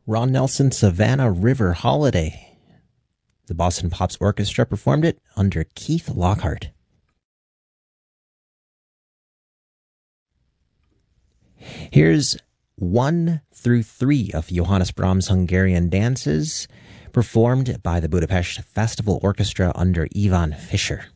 Ron Nelson, Savannah River Holiday. The Boston Pops Orchestra performed it under Keith Lockhart. Here's 1 through 3 of Johannes Brahms' Hungarian dances, performed by the Budapest Festival Orchestra under Ivan Fischer.